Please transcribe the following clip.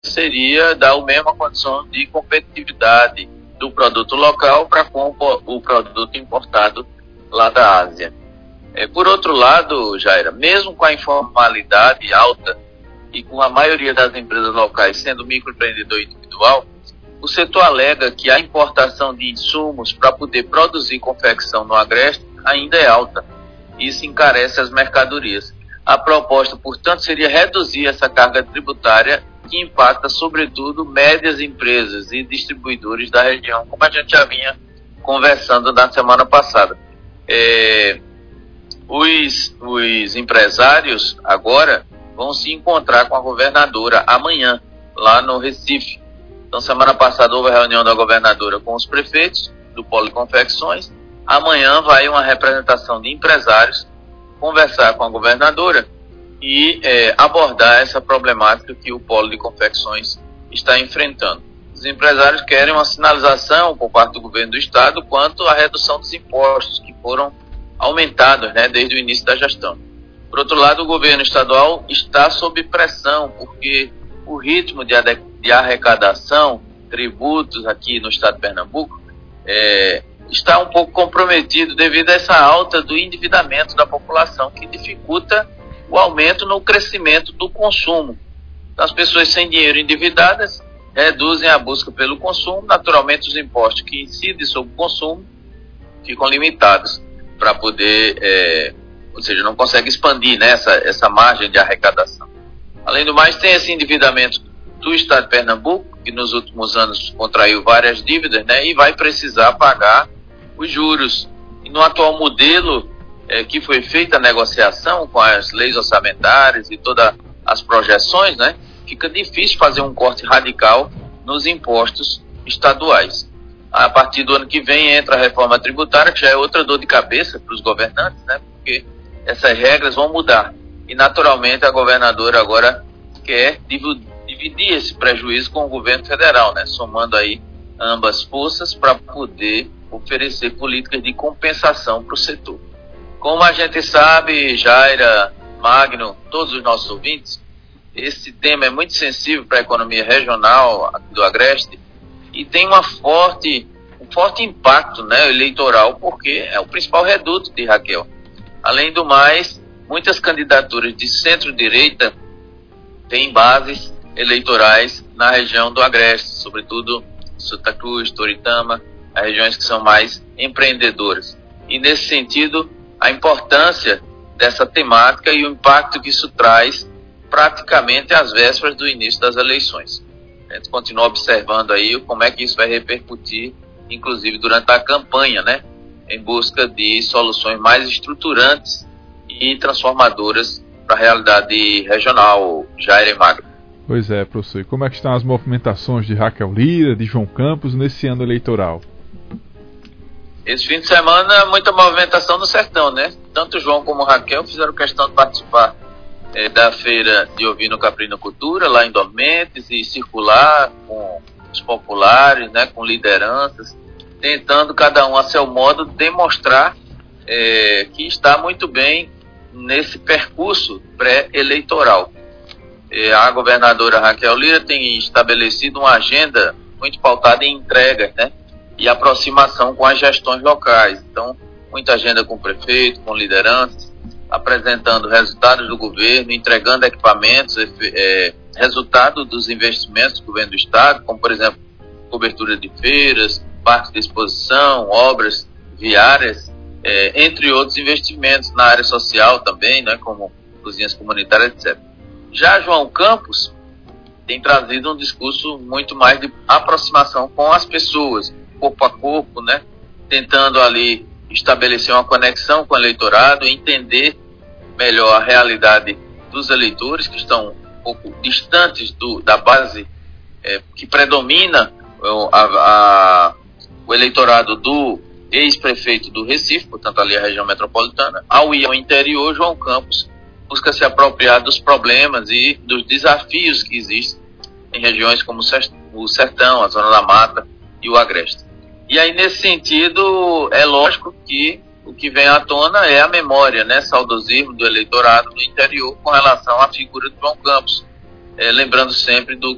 seria dar a mesma condição de competitividade do produto local para com o produto importado lá da Ásia. Por outro lado, Jaira, mesmo com a informalidade alta e com a maioria das empresas locais sendo microempreendedor individual, o setor alega que a importação de insumos para poder produzir confecção no Agreste ainda é alta. Isso encarece as mercadorias. A proposta, portanto, seria reduzir essa carga tributária que impacta, sobretudo, médias empresas e distribuidores da região, como a gente já vinha conversando na semana passada. Os empresários agora vão se encontrar com a governadora amanhã, lá no Recife. Então, semana passada houve a reunião da governadora com os prefeitos do Polo de Confecções. Amanhã vai uma representação de empresários conversar com a governadora e abordar essa problemática que o Polo de Confecções está enfrentando. Os empresários querem uma sinalização por parte do governo do estado quanto à redução dos impostos que foram aumentados, desde o início da gestão. Por outro lado, o governo estadual está sob pressão porque o ritmo de arrecadação, tributos aqui no estado de Pernambuco, está um pouco comprometido devido a essa alta do endividamento da população, que dificulta o aumento no crescimento do consumo. Então, as pessoas sem dinheiro endividadas reduzem a busca pelo consumo, naturalmente os impostos que incidem sobre o consumo ficam limitados para poder, ou seja, não consegue expandir essa margem de arrecadação. Além do mais, tem esse endividamento do estado de Pernambuco, que nos últimos anos contraiu várias dívidas, e vai precisar pagar os juros. E no atual modelo que foi feita a negociação com as leis orçamentárias e todas as projeções, fica difícil fazer um corte radical nos impostos estaduais. A partir do ano que vem entra a reforma tributária, que já é outra dor de cabeça para os governantes, porque essas regras vão mudar. E naturalmente a governadora agora quer dividir esse prejuízo com o governo federal, somando aí ambas forças para poder oferecer políticas de compensação para o setor. Como a gente sabe, Jaira, Magno, todos os nossos ouvintes, esse tema é muito sensível para a economia regional do Agreste e tem um forte impacto eleitoral, porque é o principal reduto de Raquel. Além do mais, muitas candidaturas de centro-direita têm bases eleitorais na região do Agreste, sobretudo Santa Cruz, Toritama, as regiões que são mais empreendedoras. E nesse sentido, a importância dessa temática e o impacto que isso traz praticamente às vésperas do início das eleições. A gente continua observando aí como é que isso vai repercutir, inclusive durante a campanha, em busca de soluções mais estruturantes e transformadoras para a realidade regional, Jair e Magno. Pois é, professor. E como é que estão as movimentações de Raquel Lira, de João Campos nesse ano eleitoral? Esse fim de semana, muita movimentação no sertão, Tanto João como Raquel fizeram questão de participar da feira de ovino-caprinocultura, lá em Dormentes, e circular com os populares, com lideranças, tentando cada um a seu modo demonstrar que está muito bem nesse percurso pré-eleitoral. A governadora Raquel Lira tem estabelecido uma agenda muito pautada em entregas, e aproximação com as gestões locais. Então, muita agenda com o prefeito, com lideranças, apresentando resultados do governo, entregando equipamentos, resultado dos investimentos do governo do estado, como, por exemplo, cobertura de feiras, parques de exposição, obras viárias, entre outros investimentos na área social também, como cozinhas comunitárias, etc. Já João Campos tem trazido um discurso muito mais de aproximação com as pessoas, corpo a corpo, tentando ali estabelecer uma conexão com o eleitorado, entender melhor a realidade dos eleitores que estão um pouco distantes da base que predomina o eleitorado do ex-prefeito do Recife, portanto ali a região metropolitana. Ao ir ao interior, João Campos busca se apropriar dos problemas e dos desafios que existem em regiões como o Sertão, a Zona da Mata e o Agreste. E aí, nesse sentido, é lógico que o que vem à tona é a memória, saudosismo do eleitorado do interior com relação à figura de João Campos, lembrando sempre do